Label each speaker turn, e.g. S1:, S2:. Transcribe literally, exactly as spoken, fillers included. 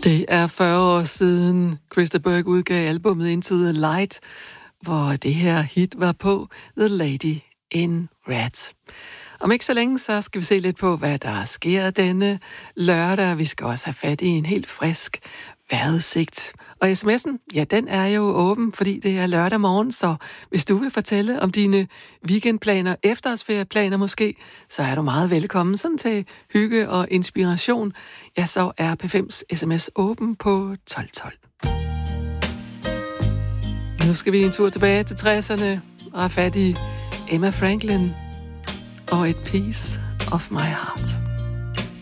S1: Det er fyrre år siden Krista Berg udgav albumet Into the Light, hvor det her hit var på, The Lady in Red. Om ikke så længe, så skal vi se lidt på, hvad der sker denne lørdag. Vi skal også have fat i en helt frisk vejrudsigt. Og sms'en, ja, den er jo åben, fordi det er lørdag morgen, så hvis du vil fortælle om dine weekendplaner, efterårsferieplaner måske, så er du meget velkommen sådan til hygge og inspiration. Ja, så er P fem's sms åben på tolv tolv. Nu skal vi en tur tilbage til tresserne og have fat i Emma Franklin og et piece of my heart.